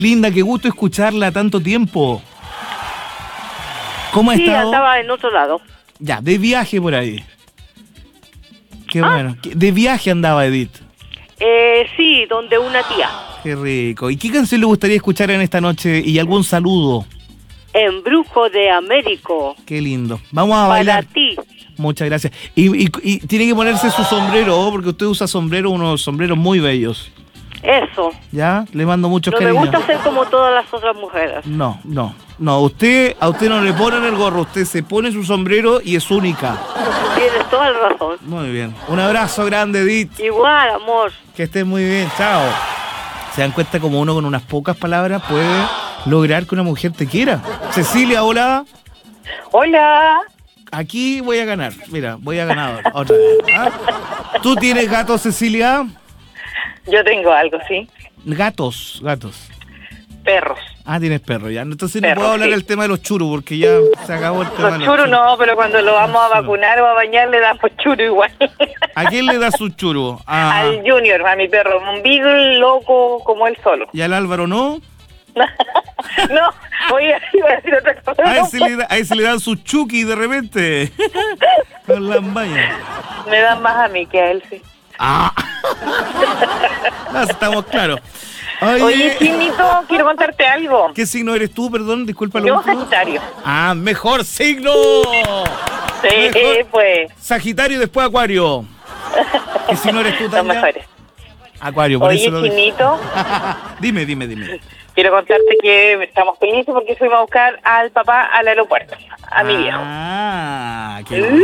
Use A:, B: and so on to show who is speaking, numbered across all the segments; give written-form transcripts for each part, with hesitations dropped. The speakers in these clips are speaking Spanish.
A: Linda, qué gusto escucharla tanto tiempo. ¿Cómo ha
B: Sí,
A: estado?
B: andaba en otro lado.
A: Ya, de viaje por ahí. Qué bueno. De viaje andaba Edith.
B: Sí, donde una tía.
A: Qué rico. ¿Y qué canción le gustaría escuchar en esta noche? ¿Y algún saludo?
B: Embrujo de Américo.
A: Qué lindo. Vamos a
B: Para
A: bailar.
B: ti.
A: Muchas gracias. Y tiene que ponerse su sombrero, porque usted usa sombrero, unos sombreros muy bellos.
B: Eso.
A: ¿Ya? Le mando muchos
B: No me
A: cariños.
B: gusta ser como todas las otras mujeres.
A: No. A usted no le ponen el gorro, usted se pone su sombrero y es única.
B: Tienes toda la razón.
A: Muy bien. Un abrazo grande, Edith.
B: Igual, amor.
A: Que estés muy bien. Chao. ¿Se dan cuenta como uno con unas pocas palabras puede lograr que una mujer te quiera? Cecilia, hola.
C: Hola.
A: Aquí voy a ganar. Mira, voy a ganar otra vez. ¿Ah? ¿Tú tienes gatos, Cecilia?
C: Yo tengo algo, sí.
A: Gatos.
C: Perros.
A: Ah, tienes perro, ya. Entonces no
C: Perro,
A: puedo hablar
C: sí.
A: del tema de los churros porque ya se acabó el tema de
C: Los churos no, pero cuando lo vamos a vacunar o a bañar le damos churo igual.
A: ¿A quién le da su churro?
C: Al Junior, a mi perro. Un beagle loco como él solo.
A: ¿Y al Álvaro no?
C: No, iba a decir otra cosa.
A: A ese le dan su chuki de repente. Con las bañas.
C: Me dan más a mí que a él, sí.
A: Ah. No, estamos claros.
C: Oye, Chinito, quiero contarte algo.
A: ¿Qué signo eres tú, perdón? Disculpa lo
C: Yo,
A: último.
C: Sagitario.
A: Ah, mejor signo.
C: Sí,
A: Mejor.
C: pues.
A: Sagitario y después Acuario. ¿Qué signo eres tú,
C: Los
A: Tania?
C: mejores.
A: Acuario, por
C: Oye,
A: eso lo dije.
C: Chinito,
A: Dime.
C: quiero contarte que estamos felices porque fuimos a buscar al papá al aeropuerto, a mi viejo.
A: Ah, qué bueno.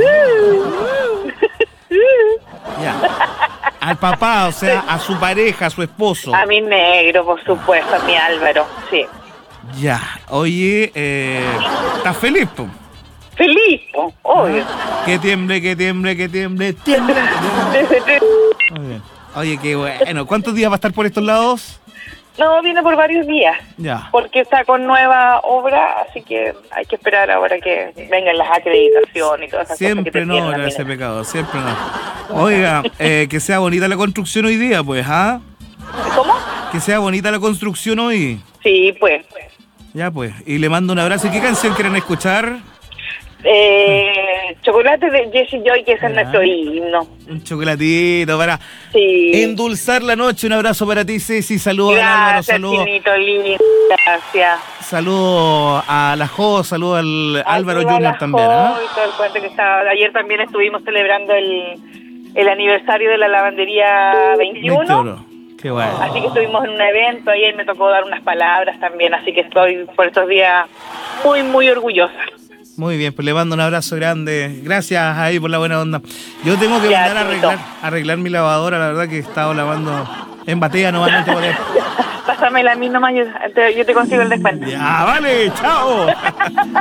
A: Ya. Al papá, o sea, a su pareja, a su esposo.
C: A mi negro, por supuesto, a mi Álvaro, sí.
A: Ya. Oye, ¿estás feliz, po?
C: Feliz, po, obvio.
A: Que tiemble. Muy bien. Oye, qué bueno. ¿Cuántos días va a estar por estos lados?
C: No, viene por varios días,
A: Ya.
C: porque está con nueva obra, así que hay que esperar ahora que vengan las acreditaciones y todas esas cosas que
A: Siempre
C: te
A: no,
C: tienen a
A: era
C: mí.
A: ese pecado, siempre no. Oiga, que sea bonita la construcción hoy día, pues, ¿ah?
C: ¿Cómo?
A: Que sea bonita la construcción hoy.
C: Sí, pues.
A: Ya, pues. Y le mando un abrazo. ¿Y qué canción quieren escuchar?
C: Chocolate de Jesse Joy, que ese es nuestro himno.
A: Un chocolatito para
C: Sí.
A: endulzar la noche. Un abrazo para ti, Ceci. Saludos a Álvaro,
C: Gracias,
A: saludos.
C: Chinito lindo, gracias.
A: Saludos a la Jo, saludos al Álvaro
C: Arriba
A: Junior
C: la
A: también,
C: Jo
A: ¿ah?
C: y todo el cuento que estaba. Ayer también estuvimos celebrando el aniversario de la lavandería 21.
A: 21. Qué bueno.
C: Así que estuvimos en un evento, ayer me tocó dar unas palabras también, así que estoy por estos días muy, muy orgullosa.
A: Muy bien, pues le mando un abrazo grande. Gracias ahí por la buena onda. Yo tengo que
C: Ya,
A: mandar a arreglar mi lavadora, la verdad que he estado lavando en batea normalmente.
C: Pásamela a mí nomás, yo te consigo el descuento.
A: Ya, vale, chao.